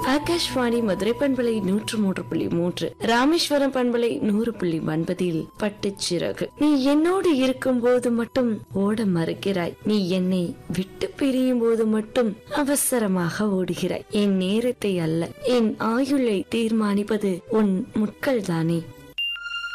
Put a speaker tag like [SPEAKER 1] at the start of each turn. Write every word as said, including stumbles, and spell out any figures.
[SPEAKER 1] ஆகாஷ்வாணி மதுரை பண்பலை நூற்று மூன்று புள்ளி மூன்று, ராமேஸ்வரம் பண்பலை நூறு புள்ளி ஒன்பதில் பட்டுச்சிறகு. நீ என்னோடு இருக்கும் போது மட்டும் ஓட மறுக்கிறாய், நீ என்னை விட்டு பிரியும் போது மட்டும் அவசரமாக ஓடுகிறாய். என் நேரத்தை அல்ல, என் ஆயுளை தீர்மானிப்பது உன் முட்கள் தானே.